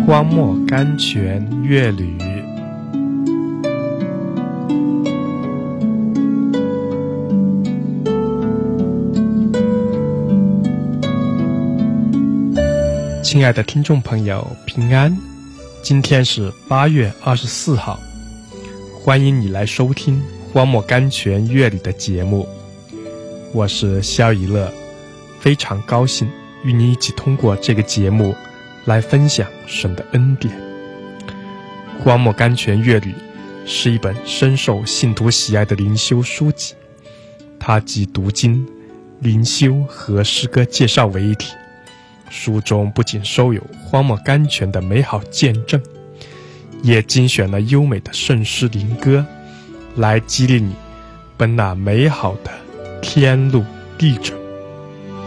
荒漠甘泉乐旅。亲爱的听众朋友，平安！今天是8月24号，欢迎你来收听荒漠甘泉乐旅的节目。我是肖以乐，非常高兴与你一起通过这个节目来分享神的恩典。荒漠甘泉乐旅是一本深受信徒喜爱的灵修书籍，它集读经、灵修和诗歌介绍为一体。书中不仅收有荒漠甘泉的美好见证，也精选了优美的圣诗灵歌，来激励你奔那美好的天路历程。